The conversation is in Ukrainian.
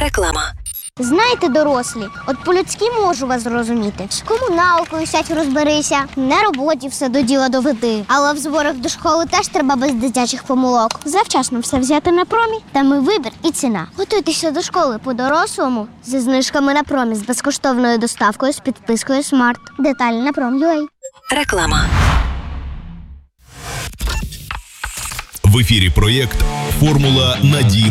Реклама. Знаєте, дорослі, от по-людськи можу вас зрозуміти. З комуналкою сядь розберися, на роботі все до діла доведи. Але в зборах до школи теж треба без дитячих помилок. Завчасно все взяти на промі, там і вибір, і ціна. Готуйтеся до школи по-дорослому зі знижками на промі, з безкоштовною доставкою, з підпискою Смарт. Деталі на prom.ua. Реклама. В ефірі проєкт «Формула надійного